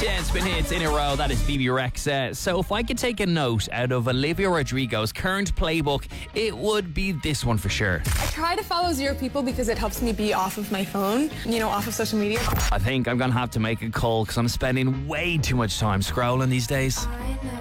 10 spin hits in a row. That is Phoebe Rex. So if I could take a note out of Olivia Rodrigo's current playbook, it would be this one for sure. I try to follow zero people because it helps me be off of my phone, off of social media. I think I'm going to have to make a call because I'm spending way too much time scrolling these days.